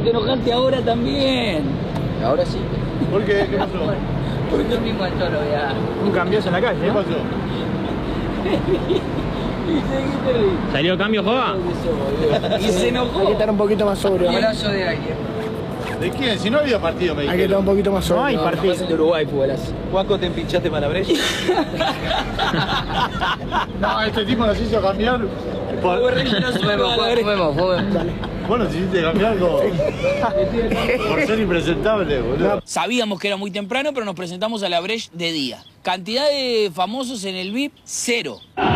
te enojaste ahora también. Ahora sí. ¿Por qué? ¿Qué pasó? Porque yo mismo al toro, ya. Un cambioso en la calle, ¿Qué ¿no? pasó? ¿Salió cambio, Joa? Y se enojó. Hay que estar un poquito más sobrio. Golazo de aire. ¿De quién? Si no había partido, me Hay que estar un dijeron. poquito más sobrio. No hay partido. De Uruguay, fútbolazo. Juaco, ¿te empinchaste para la brecha? No, este tipo nos hizo cambiar. Fuimos. Bueno, te hiciste cambiar por ser impresentable, boludo. Sabíamos que era muy temprano, pero nos presentamos a la Breche de día. Cantidad de famosos en el VIP, 0.